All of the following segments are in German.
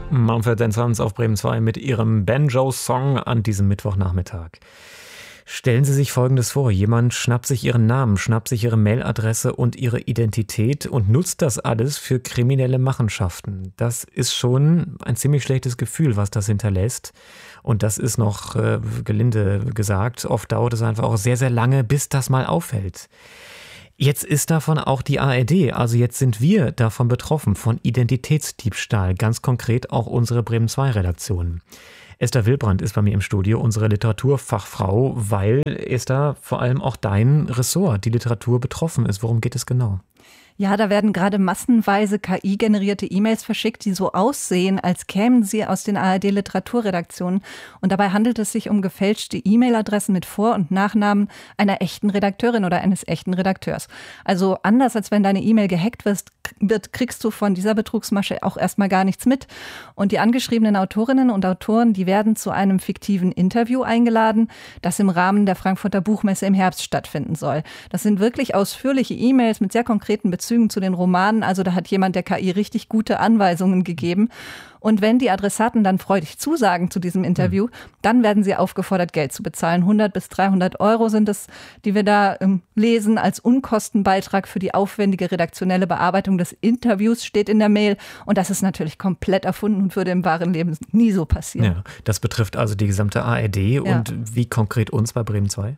Mumford & Sons auf Bremen 2 mit ihrem Banjo-Song an diesem Mittwochnachmittag. Stellen Sie sich Folgendes vor. Jemand schnappt sich Ihren Namen, schnappt sich Ihre Mailadresse und Ihre Identität und nutzt das alles für kriminelle Machenschaften. Das ist schon ein ziemlich schlechtes Gefühl, was das hinterlässt. Und das ist noch, gelinde gesagt, oft dauert es einfach auch sehr, sehr lange, bis das mal auffällt. Jetzt ist davon auch die ARD, also jetzt sind wir davon betroffen, von Identitätsdiebstahl, ganz konkret auch unsere Bremen 2 Redaktion. Esther Wilbrand ist bei mir im Studio, unsere Literaturfachfrau, weil, Esther, vor allem auch dein Ressort, die Literatur, betroffen ist. Worum geht es genau? Ja, da werden gerade massenweise KI-generierte E-Mails verschickt, die so aussehen, als kämen sie aus den ARD-Literaturredaktionen. Und dabei handelt es sich um gefälschte E-Mail-Adressen mit Vor- und Nachnamen einer echten Redakteurin oder eines echten Redakteurs. Also anders als wenn deine E-Mail gehackt wird, kriegst du von dieser Betrugsmasche auch erstmal gar nichts mit. Und die angeschriebenen Autorinnen und Autoren, die werden zu einem fiktiven Interview eingeladen, das im Rahmen der Frankfurter Buchmesse im Herbst stattfinden soll. Das sind wirklich ausführliche E-Mails mit sehr konkreten Bezügen zu den Romanen. Also da hat jemand der KI richtig gute Anweisungen gegeben. Und wenn die Adressaten dann freudig zusagen zu diesem Interview, dann werden sie aufgefordert, Geld zu bezahlen. 100 bis 300 Euro sind es, die wir da lesen als Unkostenbeitrag für die aufwendige redaktionelle Bearbeitung des Interviews, steht in der Mail. Und das ist natürlich komplett erfunden und würde im wahren Leben nie so passieren. Ja, das betrifft also die gesamte ARD. Ja. Und wie konkret uns bei Bremen 2?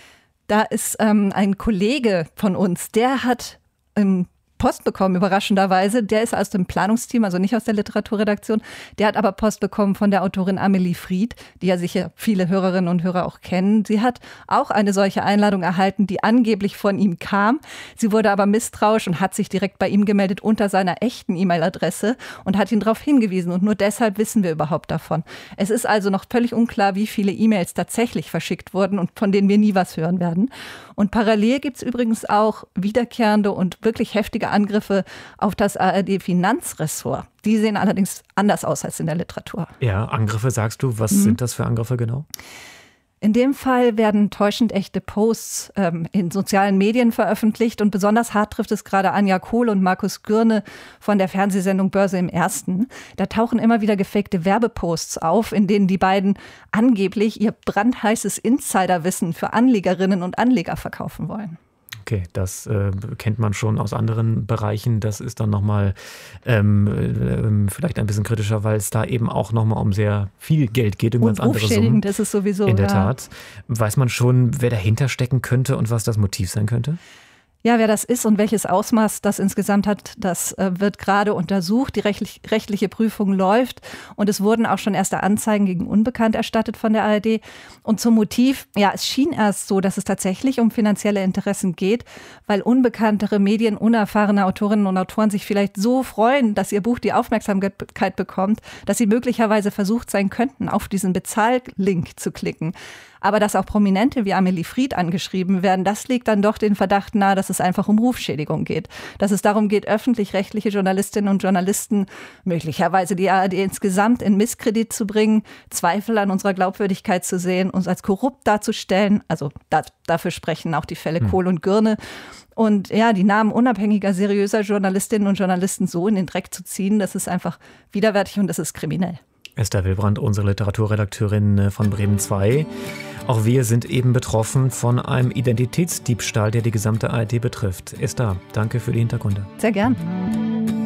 Da ist ein Kollege von uns, der hat Post bekommen, überraschenderweise. Der ist aus dem Planungsteam, also nicht aus der Literaturredaktion. Der hat aber Post bekommen von der Autorin Amelie Fried, die ja sicher viele Hörerinnen und Hörer auch kennen. Sie hat auch eine solche Einladung erhalten, die angeblich von ihm kam. Sie wurde aber misstrauisch und hat sich direkt bei ihm gemeldet unter seiner echten E-Mail-Adresse und hat ihn darauf hingewiesen. Und nur deshalb wissen wir überhaupt davon. Es ist also noch völlig unklar, wie viele E-Mails tatsächlich verschickt wurden und von denen wir nie was hören werden. Und parallel gibt es übrigens auch wiederkehrende und wirklich heftige Angriffe auf das ARD-Finanzressort. Die sehen allerdings anders aus als in der Literatur. Ja, Angriffe sagst du. Was sind das für Angriffe genau? In dem Fall werden täuschend echte Posts in sozialen Medien veröffentlicht und besonders hart trifft es gerade Anja Kohl und Markus Gürne von der Fernsehsendung Börse im Ersten. Da tauchen immer wieder gefakte Werbeposts auf, in denen die beiden angeblich ihr brandheißes Insiderwissen für Anlegerinnen und Anleger verkaufen wollen. Okay, das kennt man schon aus anderen Bereichen. Das ist dann nochmal vielleicht ein bisschen kritischer, weil es da eben auch nochmal um sehr viel Geld geht, um ganz andere Summen. Das ist sowieso. In der Tat. Weiß man schon, wer dahinter stecken könnte und was das Motiv sein könnte? Ja, wer das ist und welches Ausmaß das insgesamt hat, das wird gerade untersucht. Die rechtliche Prüfung läuft und es wurden auch schon erste Anzeigen gegen Unbekannt erstattet von der ARD. Und zum Motiv, ja, es schien erst so, dass es tatsächlich um finanzielle Interessen geht, weil unbekanntere Medien, unerfahrene Autorinnen und Autoren sich vielleicht so freuen, dass ihr Buch die Aufmerksamkeit bekommt, dass sie möglicherweise versucht sein könnten, auf diesen Bezahllink zu klicken. Aber dass auch Prominente wie Amelie Fried angeschrieben werden, das legt dann doch den Verdacht nahe, dass es einfach um Rufschädigung geht. Dass es darum geht, öffentlich-rechtliche Journalistinnen und Journalisten, möglicherweise die ARD insgesamt, in Misskredit zu bringen, Zweifel an unserer Glaubwürdigkeit zu sehen, uns als korrupt darzustellen. Also dafür sprechen auch die Fälle Kohl und Gürne. Und ja, die Namen unabhängiger, seriöser Journalistinnen und Journalisten so in den Dreck zu ziehen, das ist einfach widerwärtig und das ist kriminell. Esther Wilbrand, unsere Literaturredakteurin von Bremen 2. Auch wir sind eben betroffen von einem Identitätsdiebstahl, der die gesamte ARD betrifft. Esther, danke für die Hintergründe. Sehr gern.